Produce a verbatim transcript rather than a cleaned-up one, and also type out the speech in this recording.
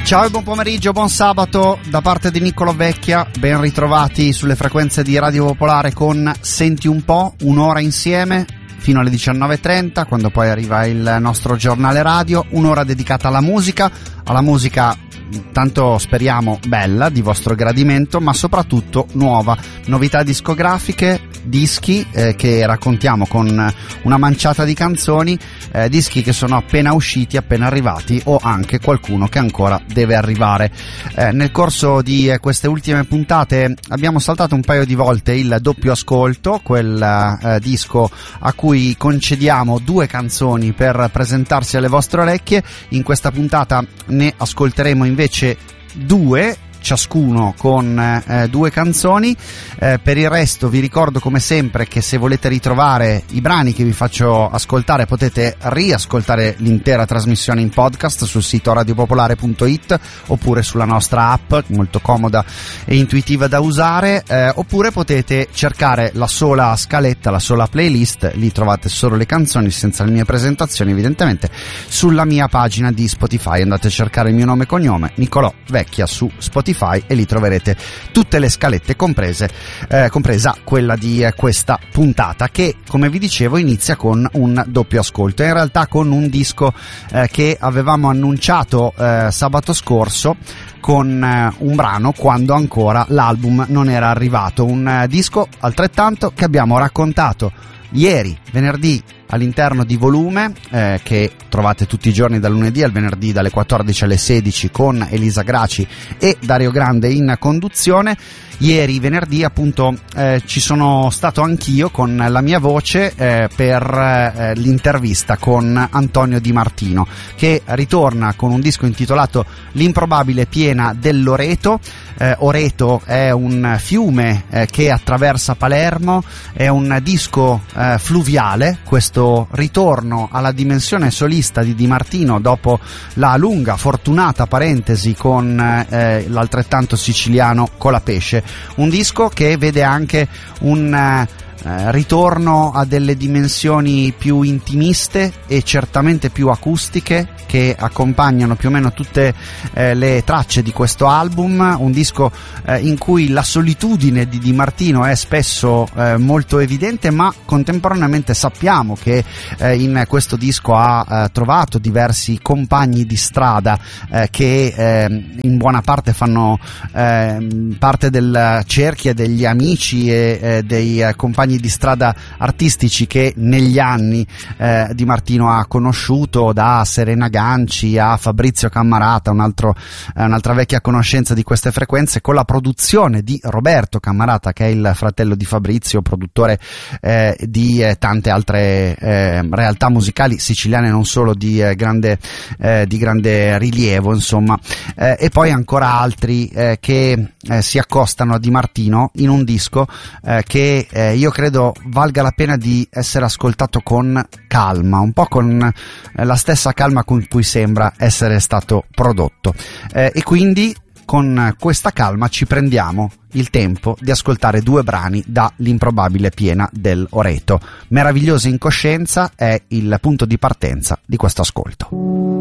Ciao e buon pomeriggio, buon sabato da parte di Niccolo Vecchia, ben ritrovati sulle frequenze di Radio Popolare con Senti un po', un'ora insieme fino alle diciannove e trenta, quando poi arriva il nostro giornale radio, un'ora dedicata alla musica, alla musica tanto speriamo bella, di vostro gradimento, ma soprattutto nuova, novità discografiche, dischi eh, che raccontiamo con una manciata di canzoni, eh, dischi che sono appena usciti, appena arrivati, o anche qualcuno che ancora deve arrivare. Eh, nel corso di eh, queste ultime puntate abbiamo saltato un paio di volte il doppio ascolto, quel eh, disco a cui concediamo due canzoni per presentarsi alle vostre orecchie. In questa puntata ne ascolteremo invece due, ciascuno con eh, due canzoni. Eh, per il resto vi ricordo come sempre che se volete ritrovare i brani che vi faccio ascoltare potete riascoltare l'intera trasmissione in podcast sul sito radiopopolare punto it oppure sulla nostra app molto comoda e intuitiva da usare, eh, oppure potete cercare la sola scaletta, la sola playlist, lì trovate solo le canzoni senza le mie presentazioni evidentemente, sulla mia pagina di Spotify. Andate a cercare il mio nome e cognome, Niccolò Vecchia, su Spotify, e lì troverete tutte le scalette, comprese eh, compresa quella di eh, questa puntata, che come vi dicevo inizia con un doppio ascolto, in realtà con un disco eh, che avevamo annunciato eh, sabato scorso con eh, un brano quando ancora l'album non era arrivato, un eh, disco altrettanto che abbiamo raccontato ieri, venerdì, all'interno di Volume, eh, che trovate tutti i giorni dal lunedì al venerdì dalle quattordici alle sedici con Elisa Graci e Dario Grande in conduzione. Ieri venerdì appunto eh, ci sono stato anch'io con la mia voce eh, per eh, l'intervista con Antonio Di Martino, che ritorna con un disco intitolato L'improbabile piena dell'Oreto. eh, Oreto è un fiume eh, che attraversa Palermo, è un disco eh, fluviale, questo ritorno alla dimensione solista di Di Martino dopo la lunga fortunata parentesi con eh, l'altrettanto siciliano Colapesce. Un disco che vede anche un eh, ritorno a delle dimensioni più intimiste e certamente più acustiche che accompagnano più o meno tutte eh, le tracce di questo album, un disco eh, in cui la solitudine di Di Martino è spesso eh, molto evidente, ma contemporaneamente sappiamo che eh, in questo disco ha eh, trovato diversi compagni di strada eh, che eh, in buona parte fanno eh, parte del cerchio degli amici e eh, dei eh, compagni di strada artistici che negli anni eh, Di Martino ha conosciuto, da Serena Ganci a Fabrizio Cammarata, un altro, eh, un'altra vecchia conoscenza di queste frequenze, con la produzione di Roberto Cammarata, che è il fratello di Fabrizio, produttore eh, di eh, tante altre eh, realtà musicali siciliane, non solo di eh, grande eh, di grande rilievo, insomma, eh, e poi ancora altri eh, che eh, si accostano a Di Martino in un disco eh, che eh, io credo valga la pena di essere ascoltato con calma, un po' con eh, la stessa calma con cui sembra essere stato prodotto, eh, e quindi con questa calma ci prendiamo il tempo di ascoltare due brani da L'improbabile piena dell'Oreto. Meravigliosa incoscienza è il punto di partenza di questo ascolto.